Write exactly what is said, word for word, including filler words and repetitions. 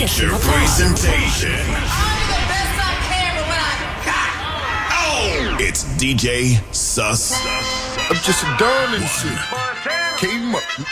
feature presentation. I'm the best I can with what I got. Oh, it's D J Sus. I'm just a dumb and shit. Came up.